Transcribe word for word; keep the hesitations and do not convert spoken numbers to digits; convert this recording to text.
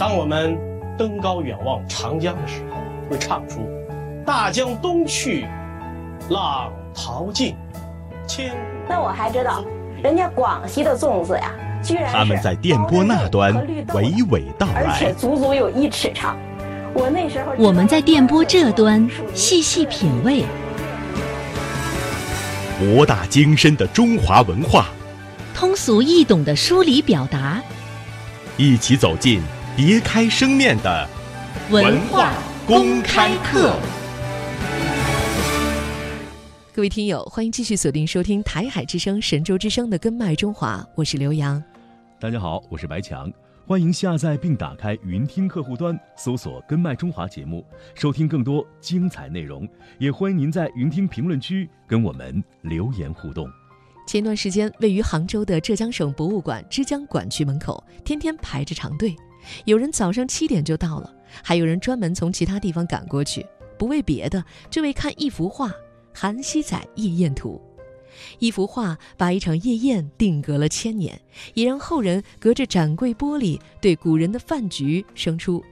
当我们登高远望长江的时候，会唱出大江东去，浪淘尽，千古。 那我还知道，人家广西的粽子呀，居然是他们在电波那端娓娓道来， 而且足足有一尺长。我那时候我们在电波这端细细品味， 博大精深的中华文化， 通俗易懂的梳理表达， 一起走进别开生面的文化公开课。 各位听友，欢迎继续锁定收听台海之声神州之声的根脉中华，我是刘洋。 大家好，我是白强，欢迎下载并打开云听客户端，搜索根脉中华节目，收听更多精彩内容。也欢迎您在云听评论区跟我们留言互动。 前段时间，位于杭州的浙江省博物馆之江馆区门口天天排着长队，有人早上七点就到了，还有人专门从其他地方赶过去，不为别的，只为看一幅画《韩熙载夜宴图》。一幅画把一场夜宴定格了千年，也让后人隔着展柜玻璃对古人的饭局生出